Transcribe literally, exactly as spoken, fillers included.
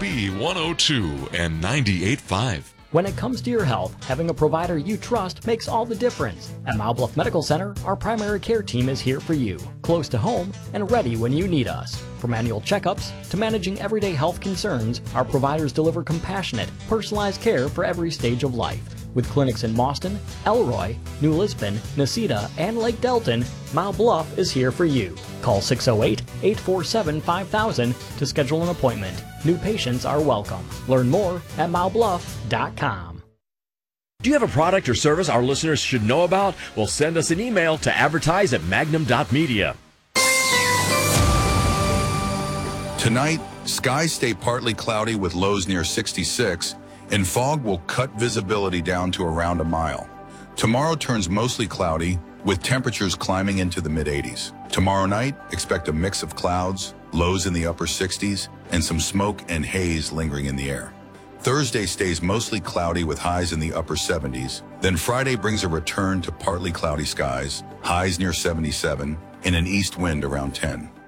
B one oh two and ninety-eight point five. When it comes to your health, having a provider you trust makes all the difference. At Mile Bluff Medical Center, our primary care team is here for you, close to home and ready when you need us. From annual checkups to managing everyday health concerns, our providers deliver compassionate, personalized care for every stage of life. With clinics in Mauston, Elroy, New Lisbon, Nacita, and Lake Delton, Mile Bluff is here for you. Call six oh eight, eight four seven, five thousand to schedule an appointment. New patients are welcome. Learn more at mile bluff dot com. Do you have a product or service our listeners should know about? Well, send us an email to advertise at magnum dot media. Tonight, skies stay partly cloudy with lows near sixty-six, and fog will cut visibility down to around a mile. Tomorrow turns mostly cloudy, with temperatures climbing into the mid eighties. Tomorrow night, expect a mix of clouds, lows in the upper sixties, and some smoke and haze lingering in the air. Thursday stays mostly cloudy with highs in the upper seventies. Then Friday brings a return to partly cloudy skies, highs near seventy-seven, and an east wind around ten.